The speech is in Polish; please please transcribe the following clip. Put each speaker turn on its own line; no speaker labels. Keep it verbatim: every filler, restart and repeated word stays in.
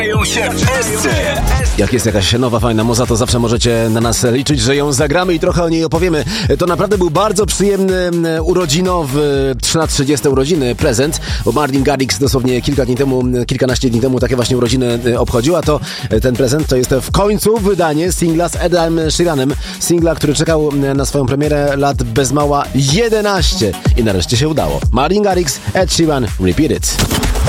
Jak jest jakaś nowa, fajna muza, to zawsze możecie na nas liczyć, że ją zagramy i trochę o niej opowiemy. To naprawdę był bardzo przyjemny urodzinowy, na trzydzieste urodziny prezent, bo Martin Garrix dosłownie kilka dni temu, kilkanaście dni temu takie właśnie urodziny obchodził, a to ten prezent to jest w końcu wydanie singla z Edem Sheeranem. Singla, który czekał na swoją premierę lat bez mała jedenaście i nareszcie się udało. Martin Garrix, Ed Sheeran, Repeat It.